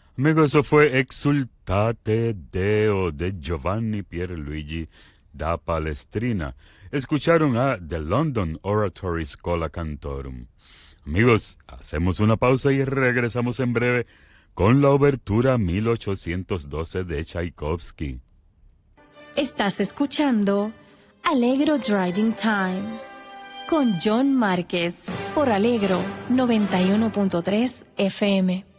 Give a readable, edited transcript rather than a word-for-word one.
Amigos, eso fue Exultate Deo de Giovanni Pierluigi da Palestrina. Escucharon a The London Oratory Schola Cantorum. Amigos, hacemos una pausa y regresamos en breve con la obertura 1812 de Tchaikovsky. Estás escuchando Allegro Driving Time con John Márquez por Allegro 91.3 FM.